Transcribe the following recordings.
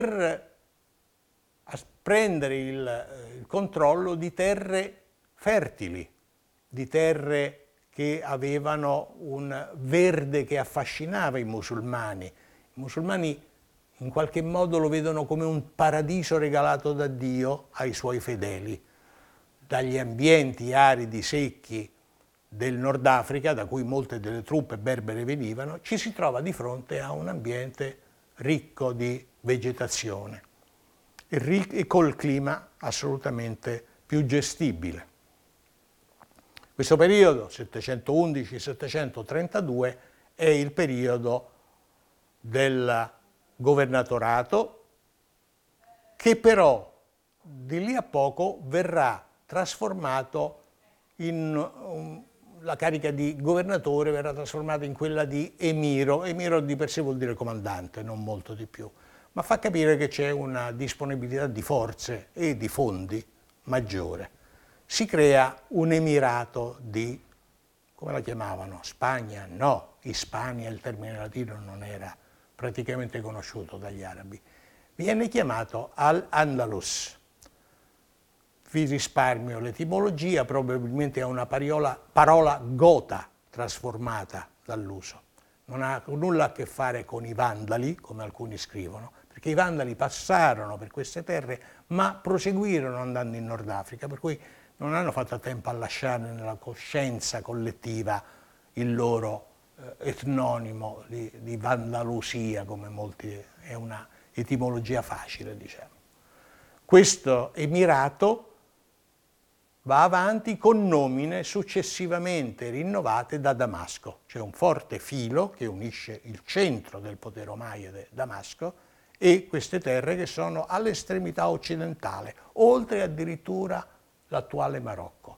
a prendere il controllo di terre fertili, di terre che avevano un verde che affascinava i musulmani. I musulmani in qualche modo lo vedono come un paradiso regalato da Dio ai suoi fedeli. Dagli ambienti aridi, secchi del Nord Africa, da cui molte delle truppe berbere venivano, ci si trova di fronte a un ambiente ricco di vegetazione e col clima assolutamente più gestibile. Questo periodo, 711-732, è il periodo del governatorato, che però di lì a poco verrà trasformato la carica di governatore verrà trasformata in quella di emiro. Emiro di per sé vuol dire comandante, non molto di più, ma fa capire che c'è una disponibilità di forze e di fondi maggiore. Si crea un emirato di, come la chiamavano? Spagna? No, Ispania, il termine latino non era praticamente conosciuto dagli arabi. Viene chiamato Al-Andalus. Vi risparmio l'etimologia, probabilmente è una parola gota trasformata dall'uso. Non ha nulla a che fare con i Vandali, come alcuni scrivono, perché i Vandali passarono per queste terre, ma proseguirono andando in Nord Africa, per cui non hanno fatto tempo a lasciare nella coscienza collettiva il loro etnonimo di Vandalusia, come molti, è una etimologia facile, diciamo. Questo emirato va avanti con nomine successivamente rinnovate da Damasco. C'è un forte filo che unisce il centro del potere omayyade, Damasco, e queste terre che sono all'estremità occidentale, oltre addirittura l'attuale Marocco.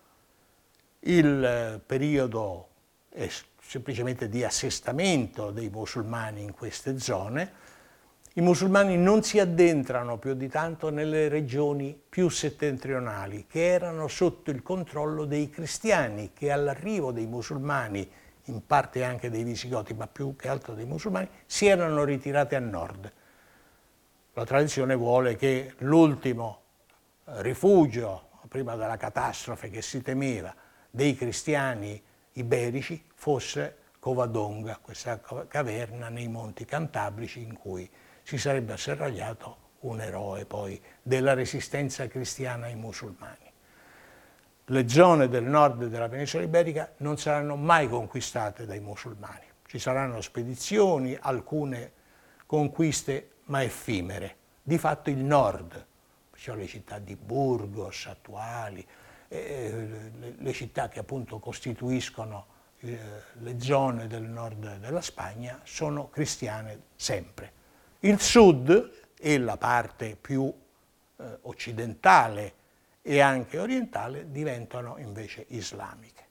Il periodo è semplicemente di assestamento dei musulmani in queste zone. I musulmani non si addentrano più di tanto nelle regioni più settentrionali, che erano sotto il controllo dei cristiani, che all'arrivo dei musulmani, in parte anche dei visigoti, ma più che altro dei musulmani, si erano ritirati a nord. La tradizione vuole che l'ultimo rifugio, prima della catastrofe che si temeva, dei cristiani iberici fosse Covadonga, questa caverna nei monti Cantabrici in cui si sarebbe asserragliato un eroe poi della resistenza cristiana ai musulmani. Le zone del nord della penisola iberica non saranno mai conquistate dai musulmani. Ci saranno spedizioni, alcune conquiste, ma effimere. Di fatto il nord, cioè le città di Burgos attuali, le città che appunto costituiscono le zone del nord della Spagna, sono cristiane sempre. Il sud e la parte più occidentale e anche orientale diventano invece islamiche.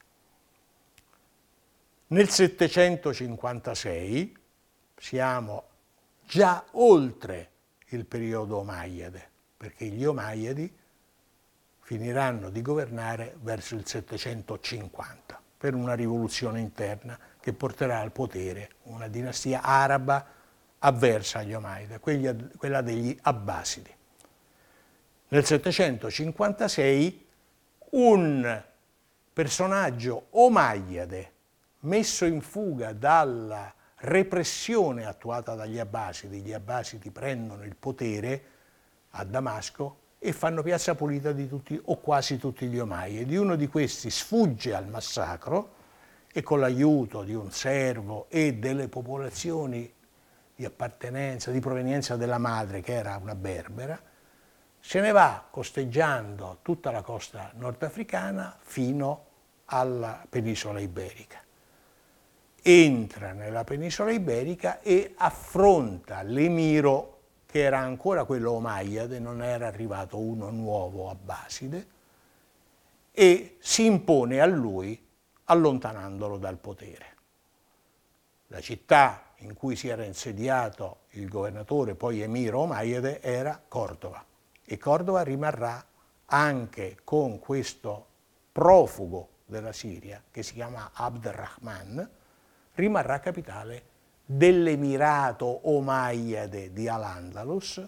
Nel 756 siamo già oltre il periodo omayyade, perché gli omayyadi finiranno di governare verso il 750 per una rivoluzione interna che porterà al potere una dinastia araba avversa agli omayyadi, quella degli Abbasidi. Nel 756 un personaggio omayyade messo in fuga dalla repressione attuata dagli Abbasidi, gli Abbasidi prendono il potere a Damasco e fanno piazza pulita di tutti o quasi tutti gli omayyadi. Uno di questi sfugge al massacro e con l'aiuto di un servo e delle popolazioni di appartenenza, di provenienza della madre, che era una berbera, se ne va costeggiando tutta la costa nordafricana fino alla penisola iberica. Entra nella penisola iberica e affronta l'emiro, che era ancora quello omayyade, non era arrivato uno nuovo abbaside, e si impone a lui allontanandolo dal potere. La città in cui si era insediato il governatore, poi emiro omayyade, era Cordova, e Cordova rimarrà anche con questo profugo della Siria, che si chiama Abd al-Rahman, rimarrà capitale dell'Emirato Omayyade di Al-Andalus,